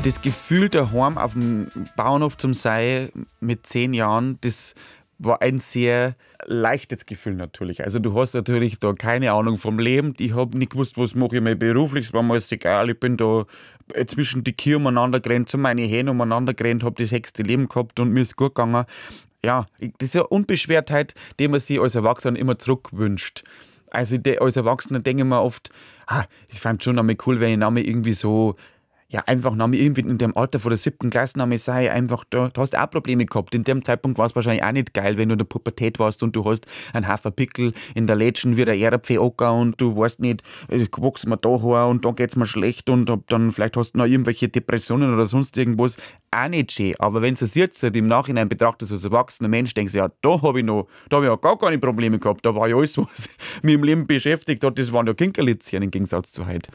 Das Gefühl, daheim auf dem Bauernhof zum sein mit 10 Jahren, das war ein sehr leichtes Gefühl natürlich. Also du hast natürlich da keine Ahnung vom Leben. Ich habe nicht gewusst, was mache ich mal beruflich. Es war mir alles egal. Ich bin da zwischen die Kühe umeinander gerannt, zu meine Hähne umeinander gerannt, habe das höchste Leben gehabt und mir ist gut gegangen. Ja, das ist eine Unbeschwertheit, die man sich als Erwachsener immer zurückwünscht. Also als Erwachsener denke ich mir oft, ich fand es schon einmal cool, wenn ich einmal irgendwie so, ja, einfach einmal irgendwie in dem Alter von der 7. Klasse einmal sei, einfach da hast du auch Probleme gehabt. In dem Zeitpunkt war es wahrscheinlich auch nicht geil, wenn du in der Pubertät warst und du hast einen Haufen Pickel in der Lätschen wie der Erdapfel und du weißt nicht, wächst mir da Haar und da geht's mir schlecht und dann vielleicht hast du noch irgendwelche Depressionen oder sonst irgendwas. Auch nicht schön. Aber wenn du es jetzt im Nachhinein betrachtest als erwachsener Mensch, denkst du, ja, da habe ich ja gar keine Probleme gehabt. Da war ja alles, was mich im Leben beschäftigt hat, das waren ja Kinkerlitzchen im Gegensatz zu heute.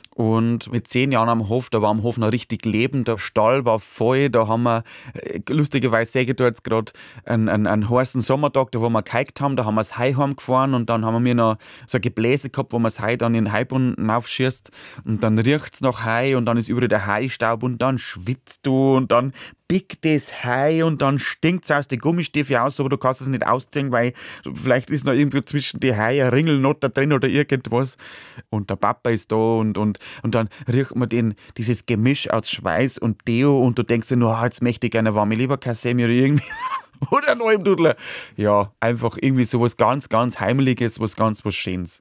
Und mit 10 Jahren am Hof, da war am Hof noch richtig Leben, der Stall war voll, da haben wir, lustigerweise sehe ich da jetzt gerade einen heißen Sommertag, da wo wir geheikt haben, da haben wir das Heu heimgefahren und dann haben wir noch so ein Gebläse gehabt, wo man das Heu dann in den Heuboden aufschießt und dann riecht es nach Heu und dann ist überall der Heustaub und dann schwitzt du und dann pickt das Heu und dann stinkt es aus den Gummistiefeln aus, aber du kannst es nicht ausziehen, weil vielleicht ist noch irgendwo zwischen die Heu ein Ringelnotter drin oder irgendwas und der Papa ist da und dann riecht man dieses Gemisch aus Schweiß und Deo und du denkst dir nur, jetzt möchte ich gerne warme Leberkassemi oder irgendwie so. Oder ein Almdudler. Ja, einfach irgendwie so was ganz, ganz Heimliches, was Schönes.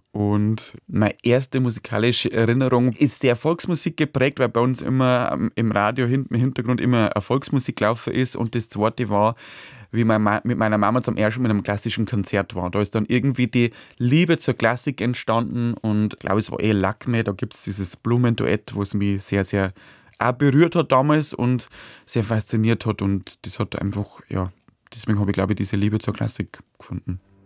Und meine erste musikalische Erinnerung ist sehr Volksmusik geprägt, weil bei uns immer im Radio im Hintergrund immer eine Volksmusik gelaufen ist. Und das zweite war, wie ich mit meiner Mama zum ersten Mal in einem klassischen Konzert war. Da ist dann irgendwie die Liebe zur Klassik entstanden und ich glaube, es war Lakme. Da gibt es dieses Blumenduett, was mich sehr, sehr auch berührt hat damals und sehr fasziniert hat. Und das hat einfach, ja, deswegen habe ich, glaube ich, diese Liebe zur Klassik gefunden.